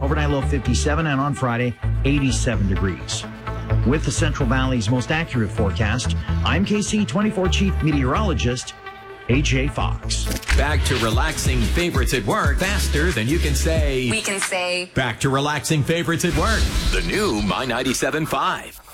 Overnight low 57, and on Friday, 87 degrees. With the Central Valley's most accurate forecast, I'm KC24 Chief Meteorologist AJ Fox. Back to relaxing favorites at work faster than you can say. We can say. Back to relaxing favorites at work. The new My 97.5.